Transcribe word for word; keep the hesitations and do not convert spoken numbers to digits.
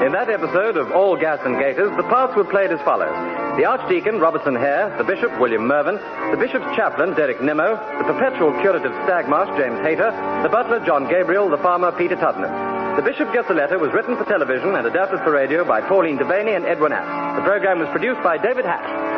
In that episode of All Gas and Gaiters, the parts were played as follows. The Archdeacon, Robertson Hare, the Bishop, William Mervyn, the Bishop's Chaplain, Derek Nimmo, the Perpetual Curative Stagmarsh, James Hayter, the Butler, John Gabriel, the Farmer, Peter Tuddenham. The Bishop Gets a Letter was written for television and adapted for radio by Pauline Devaney and Edwin Ash. The program was produced by David Hatch.